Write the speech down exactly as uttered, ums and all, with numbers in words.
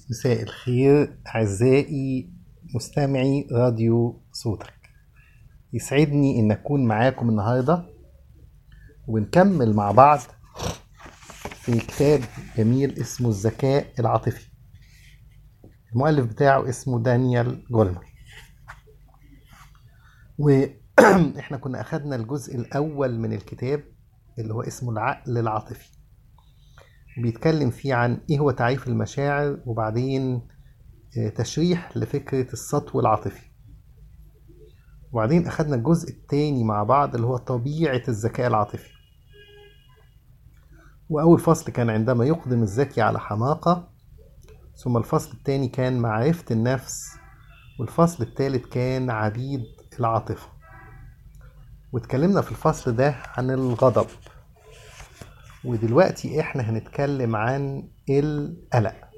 مساء الخير أعزائي مستمعي راديو صوتك. يسعدني إن أكون معاكم النهاردة ونكمل مع بعض في كتاب جميل اسمه الذكاء العاطفي. المؤلف بتاعه اسمه دانيال جولمر، وإحنا كنا أخدنا الجزء الأول من الكتاب اللي هو اسمه العقل العاطفي، بيتكلم فيه عن إيه هو تعريف المشاعر، وبعدين تشريح لفكرة السطو العاطفي. وبعدين أخدنا الجزء التاني مع بعض اللي هو طبيعة الذكاء العاطفي، وأول فصل كان عندما يقدم الذكي على حماقة، ثم الفصل التاني كان معرفة النفس، والفصل التالت كان عبيد العاطفة. واتكلمنا في الفصل ده عن الغضب، ودلوقتي احنا هنتكلم عن القلق.